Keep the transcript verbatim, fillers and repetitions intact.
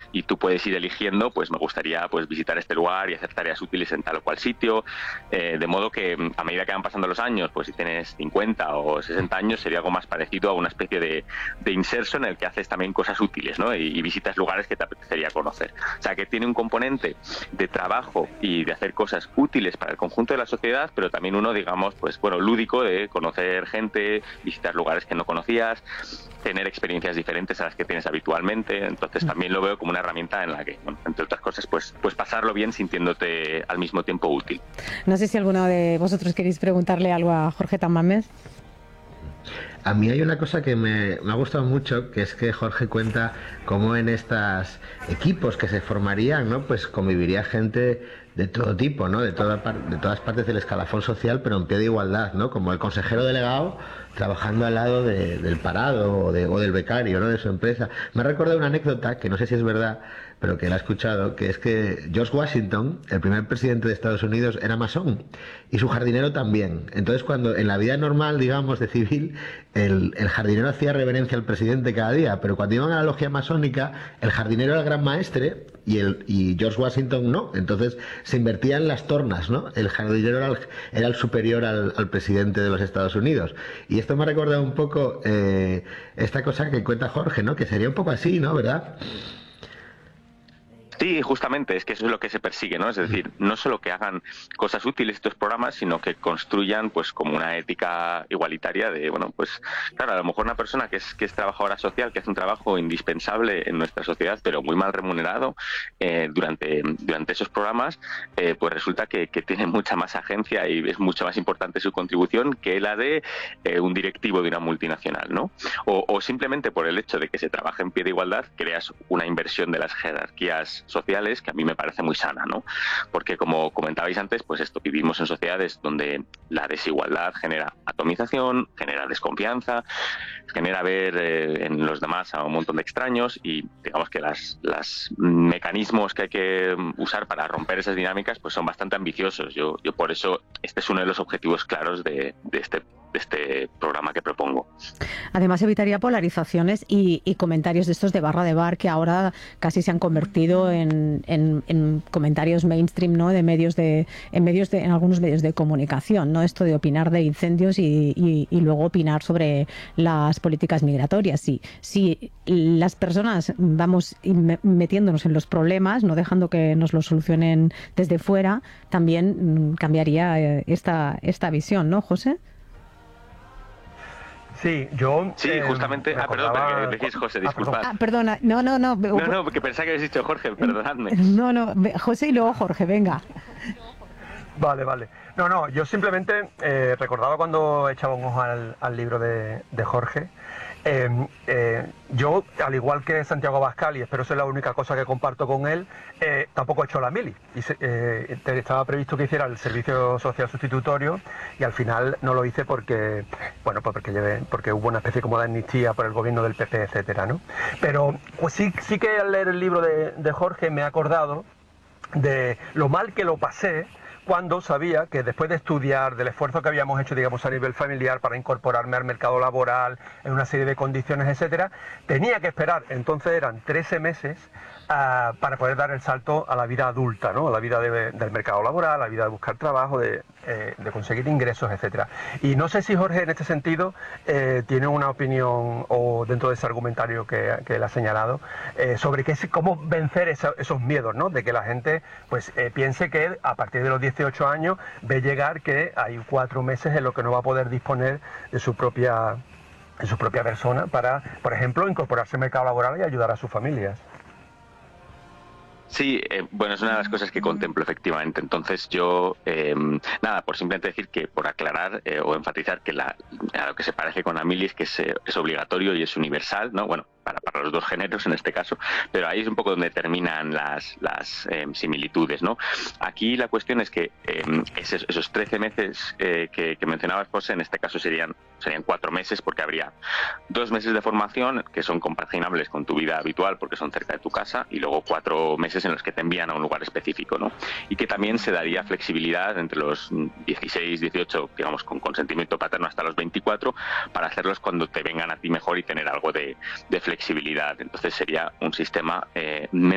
y tú puedes ir eligiendo, pues me gustaría pues visitar este lugar y hacer tareas útiles en tal o cual sitio, eh, de modo que a medida que van pasando los años, pues si tienes cincuenta o sesenta años, sería algo más parecido a una especie de, de inserso en el que haces también cosas útiles, ¿no? Y, y visitas lugares que te apetecería conocer. O sea, que tiene un componente de trabajo y de hacer cosas útiles para el conjunto de la sociedad, pero también uno, digamos, pues bueno, lúdico, de conocer gente, visitar lugares que no conocías, tener experiencias diferentes a las que tienes habitualmente. Entonces también lo veo como una herramienta en la que, bueno, entre otras cosas, pues, pues pasarlo bien sintiéndote al mismo tiempo útil. No sé si alguno de vosotros queréis preguntarle algo a Jorge Tamames. A mí hay una cosa que me, me ha gustado mucho, que es que Jorge cuenta cómo en estos equipos que se formarían, ¿no? Pues conviviría gente de todo tipo, ¿no? De, toda, de todas partes del escalafón social, pero en pie de igualdad, ¿no? Como el consejero delegado trabajando al lado de, del parado o, de, o del becario, ¿no? De su empresa. Me ha recordado una anécdota, que no sé si es verdad, pero que la he escuchado, que es que George Washington, el primer presidente de Estados Unidos, era masón, y su jardinero también. Entonces, cuando en la vida normal, digamos, de civil, el, el jardinero hacía reverencia al presidente cada día, pero cuando iban a la logia masónica, el jardinero era el gran maestre y, el, y George Washington no. Entonces se invertían las tornas, ¿no? El jardinero era el, era el superior al, al presidente de los Estados Unidos. Y esto me ha recordado un poco eh, esta cosa que cuenta Jorge, ¿no? Que sería un poco así, ¿no? ¿Verdad? Sí, justamente, es que eso es lo que se persigue, ¿no? Es decir, no solo que hagan cosas útiles estos programas, sino que construyan, pues, como una ética igualitaria de, bueno, pues, claro, a lo mejor una persona que es que es trabajadora social, que hace un trabajo indispensable en nuestra sociedad, pero muy mal remunerado, eh, durante, durante esos programas, eh, pues resulta que, que tiene mucha más agencia y es mucho más importante su contribución que la de eh, un directivo de una multinacional, ¿no? O, o simplemente por el hecho de que se trabaje en pie de igualdad, creas una inversión de las jerarquías sociales que a mí me parece muy sana, ¿no? Porque como comentabais antes, pues esto, vivimos en sociedades donde la desigualdad genera atomización, genera desconfianza, genera ver eh, en los demás a un montón de extraños y digamos que las, las mecanismos que hay que usar para romper esas dinámicas pues son bastante ambiciosos. Yo, yo por eso este es uno de los objetivos claros de, de este de este programa que propongo. Además evitaría polarizaciones y, y comentarios de estos de barra de bar que ahora casi se han convertido en, en, en comentarios mainstream, ¿no? De medios de en medios de en algunos medios de comunicación, ¿no? Esto de opinar de incendios y, y, y luego opinar sobre las políticas migratorias. Sí, si las personas vamos metiéndonos en los problemas, no dejando que nos los solucionen desde fuera, también cambiaría esta esta visión, ¿no, José? Sí, yo... Sí, eh, justamente... Recordaba... Ah, perdón, decís José, disculpad. Ah, perdona, no, no, no. No, no, porque pensaba que habéis dicho Jorge, perdonadme. No, no, José y luego Jorge, venga. Vale, vale. No, no, yo simplemente eh, recordaba cuando echaba un ojo al, al libro de, de Jorge. Eh, eh, yo, al igual que Santiago Abascal, y espero ser la única cosa que comparto con él, eh, tampoco he hecho la mili. Y se, eh, estaba previsto que hiciera el servicio social sustitutorio y al final no lo hice porque, bueno, pues porque, llevé, porque hubo una especie como de amnistía por el gobierno del P P, etcétera, ¿no? Pero pues sí, sí que al leer el libro de, de Jorge me he acordado de lo mal que lo pasé cuando sabía que después de estudiar, del esfuerzo que habíamos hecho, digamos, a nivel familiar para incorporarme al mercado laboral, en una serie de condiciones, etcétera, tenía que esperar, entonces eran trece meses, uh, para poder dar el salto a la vida adulta, ¿no? A la vida de, del mercado laboral, a la vida de buscar trabajo, de, eh, de conseguir ingresos, etcétera. Y no sé si Jorge, en este sentido, eh, tiene una opinión, o dentro de ese argumentario que, que él ha señalado, eh, sobre qué, cómo vencer esa, esos miedos, ¿no? De que la gente, pues, eh, piense que a partir de los dieciocho años ve llegar que hay cuatro meses en los que no va a poder disponer de su propia de su propia persona para, por ejemplo, incorporarse al mercado laboral y ayudar a sus familias. Sí, eh, bueno, es una de las cosas que contemplo efectivamente. Entonces yo, eh, nada, por simplemente decir que, por aclarar eh, o enfatizar que la, a lo que se parece con la mili es que es, es obligatorio y es universal, ¿no? Bueno, para, para los dos géneros en este caso, pero ahí es un poco donde terminan las, las eh, similitudes, ¿no? Aquí la cuestión es que eh, esos, esos trece meses eh, que, que mencionabas, José, en este caso serían, serían cuatro meses porque habría dos meses de formación que son compaginables con tu vida habitual porque son cerca de tu casa y luego cuatro meses en los que te envían a un lugar específico, ¿no? Y que también se daría flexibilidad entre los dieciséis, dieciocho, digamos, con consentimiento paterno hasta los veinticuatro, para hacerlos cuando te vengan a ti mejor y tener algo de, de flexibilidad. Entonces sería un sistema eh,